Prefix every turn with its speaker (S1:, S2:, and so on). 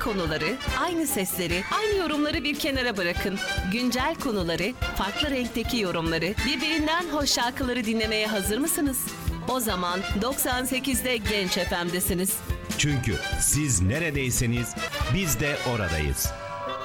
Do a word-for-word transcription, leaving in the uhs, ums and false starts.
S1: konuları, aynı sesleri, aynı yorumları bir kenara bırakın. Güncel konuları, farklı renkteki yorumları, birbirinden hoş şarkıları dinlemeye hazır mısınız? O zaman doksan sekizde Genç F M'desiniz.
S2: Çünkü siz neredeyseniz biz de oradayız.